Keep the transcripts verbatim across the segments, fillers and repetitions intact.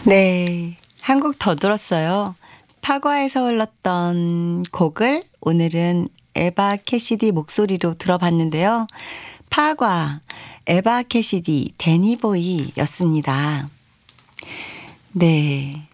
네. 한 곡 더 들었어요. 파과에서 흘렀던 곡을 오늘은 에바 캐시디 목소리로 들어봤는데요. 파과, 에바 캐시디, 데니보이였습니다. 네.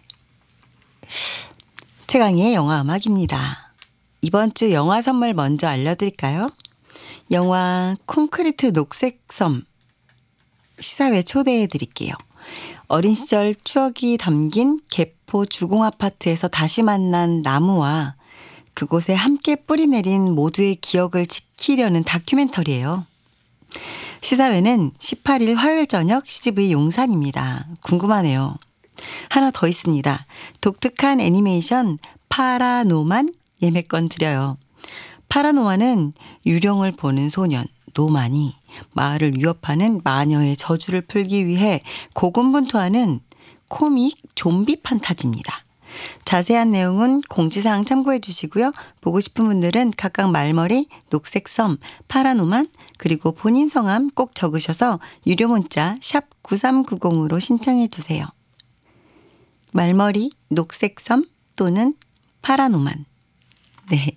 최강희의 영화 음악입니다. 이번 주 영화 선물 먼저 알려드릴까요? 영화 콘크리트 녹색섬 시사회 초대해 드릴게요. 어린 시절 추억이 담긴 개포 주공아파트에서 다시 만난 나무와 그곳에 함께 뿌리내린 모두의 기억을 지키려는 다큐멘터리예요. 시사회는 십팔 일 화요일 저녁 씨지브이 용산입니다. 궁금하네요. 하나 더 있습니다. 독특한 애니메이션 파라노만 예매권 드려요. 파라노만은 유령을 보는 소년 노만이 마을을 위협하는 마녀의 저주를 풀기 위해 고군분투하는 코믹 좀비 판타지입니다. 자세한 내용은 공지사항 참고해 주시고요. 보고 싶은 분들은 각각 말머리, 녹색섬, 파라노만 그리고 본인 성함 꼭 적으셔서 유료 문자 샵 구삼구공으로 신청해 주세요. 말머리, 녹색섬 또는 파라노만. 네.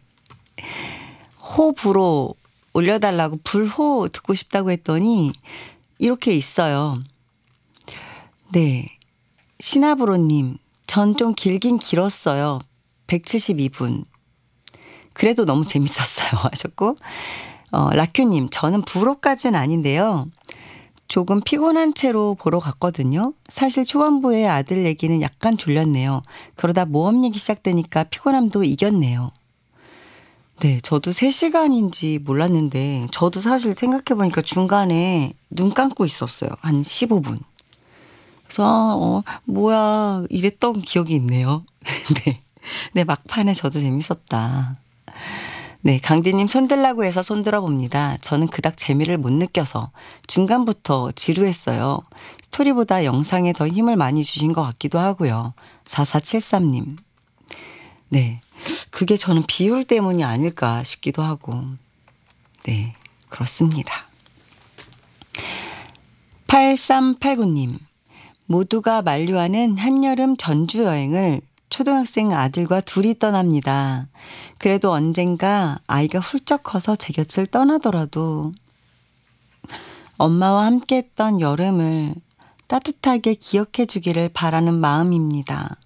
호불호 올려달라고 불호 듣고 싶다고 했더니 이렇게 있어요. 네. 시나브로님, 전 좀 길긴 길었어요. 백칠십이 분. 그래도 너무 재밌었어요 하셨고, 어, 라큐님, 저는 불호까지는 아닌데요. 조금 피곤한 채로 보러 갔거든요. 사실 초반부에 아들 얘기는 약간 졸렸네요. 그러다 모험 얘기 시작되니까 피곤함도 이겼네요. 네, 저도 세 시간인지 몰랐는데 저도 사실 생각해보니까 중간에 눈 감고 있었어요. 한 십오 분. 그래서 어, 뭐야 이랬던 기억이 있네요. 네, 네 막판에 저도 재밌었다. 네, 강디님 손들라고 해서 손들어봅니다. 저는 그닥 재미를 못 느껴서 중간부터 지루했어요. 스토리보다 영상에 더 힘을 많이 주신 것 같기도 하고요. 사사칠삼 님. 네, 그게 저는 비율 때문이 아닐까 싶기도 하고. 네, 그렇습니다. 팔삼팔구 님. 모두가 만류하는 한여름 전주 여행을 초등학생 아들과 둘이 떠납니다. 그래도 언젠가 아이가 훌쩍 커서 제 곁을 떠나더라도 엄마와 함께했던 여름을 따뜻하게 기억해 주기를 바라는 마음입니다.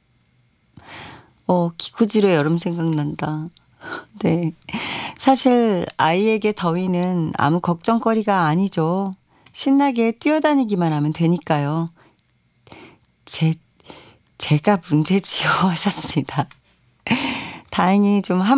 어, 기쿠지로 여름 생각난다. 네. 사실 아이에게 더위는 아무 걱정거리가 아니죠. 신나게 뛰어다니기만 하면 되니까요. 제, 제가 문제지요 하셨습니다. 다행히 좀 한